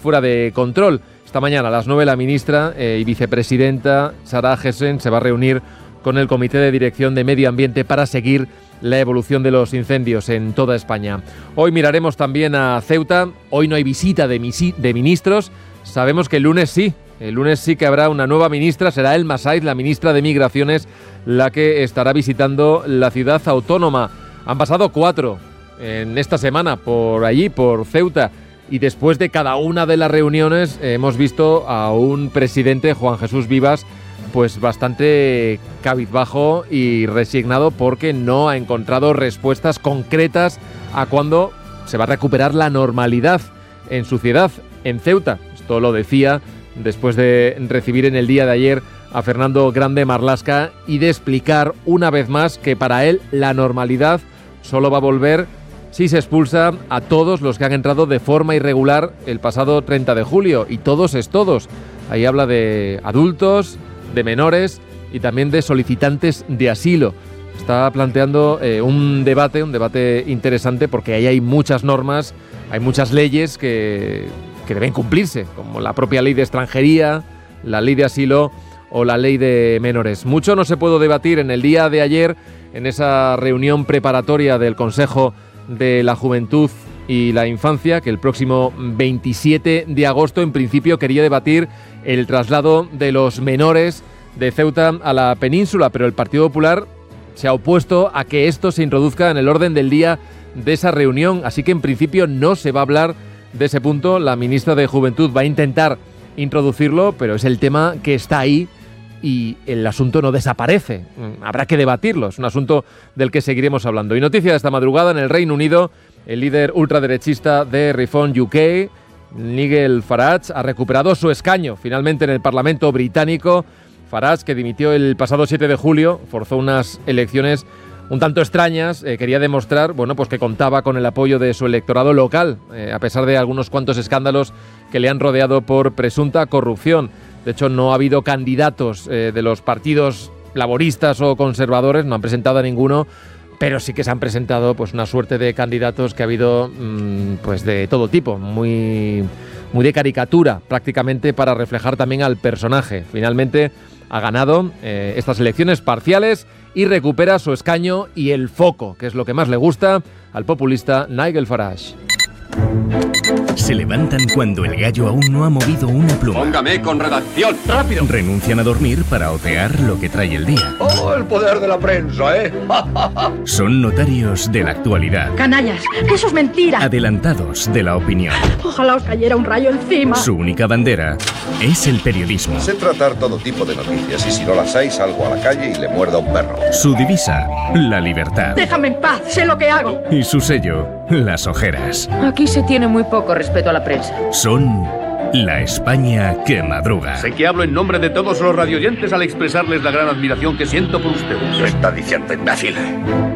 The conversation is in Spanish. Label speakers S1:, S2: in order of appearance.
S1: fuera de control. Esta mañana a las 9 la ministra y vicepresidenta Sara Jessen se va a reunir con el Comité de Dirección de Medio Ambiente para seguir la evolución de los incendios en toda España. Hoy miraremos también a Ceuta. Hoy no hay visita de ministros. Sabemos que el lunes sí que habrá una nueva ministra. Será Elma Saiz, la ministra de Migraciones, la que estará visitando la ciudad autónoma. Han pasado 4 en esta semana por allí, por Ceuta. Y después de cada una de las reuniones hemos visto a un presidente, Juan Jesús Vivas, pues bastante cabizbajo y resignado porque no ha encontrado respuestas concretas a cuándo se va a recuperar la normalidad en su ciudad, en Ceuta. Esto lo decía después de recibir en el día de ayer a Fernando Grande Marlaska y de explicar una vez más que para él la normalidad solo va a volver si se expulsa a todos los que han entrado de forma irregular el pasado 30 de julio. Y todos es todos. Ahí habla de adultos, de menores y también de solicitantes de asilo. Está planteando un debate interesante porque ahí hay muchas normas, hay muchas leyes que deben cumplirse, como la propia ley de extranjería, la ley de asilo o la ley de menores. Mucho no se pudo debatir en el día de ayer en esa reunión preparatoria del Consejo de la Juventud y la Infancia, que el próximo 27 de agosto en principio quería debatir el traslado de los menores de Ceuta a la península, pero el Partido Popular se ha opuesto a que esto se introduzca en el orden del día de esa reunión, así que en principio no se va a hablar de ese punto. La ministra de Juventud va a intentar introducirlo, pero es el tema que está ahí y el asunto no desaparece. Habrá que debatirlo, es un asunto del que seguiremos hablando. Y noticia de esta madrugada: en el Reino Unido, el líder ultraderechista de Reform UK, Nigel Farage, ha recuperado su escaño finalmente en el Parlamento británico. Farage, que dimitió el pasado 7 de julio, forzó unas elecciones un tanto extrañas, quería demostrar pues que contaba con el apoyo de su electorado local, a pesar de algunos cuantos escándalos que le han rodeado por presunta corrupción. De hecho, no ha habido candidatos de los partidos laboristas o conservadores, no han presentado a ninguno, pero sí que se han presentado pues una suerte de candidatos que ha habido pues de todo tipo, muy de caricatura prácticamente, para reflejar también al personaje. Finalmente ha ganado estas elecciones parciales y recupera su escaño y el foco, que es lo que más le gusta al populista Nigel Farage.
S2: Se levantan cuando el gallo aún no ha movido una pluma.
S3: Póngame con redacción, rápido.
S2: Renuncian a dormir para otear lo que trae el día.
S3: ¡Oh, el poder de la prensa, eh!
S2: Son notarios de la actualidad.
S4: Canallas, que eso es mentira.
S2: Adelantados de la opinión.
S4: Ojalá os cayera un rayo encima.
S2: Su única bandera es el periodismo.
S5: Sé tratar todo tipo de noticias y si no las hay salgo a la calle y le muerdo a un perro.
S2: Su divisa, la libertad.
S4: Déjame en paz, sé lo que hago.
S2: Y su sello, las ojeras.
S6: Aquí se tiene muy poco respeto a la prensa.
S2: Son la España que madruga.
S7: Sé que hablo en nombre de todos los radioyentes al expresarles la gran admiración que siento por ustedes.
S5: ¿Qué está diciendo, imbécil?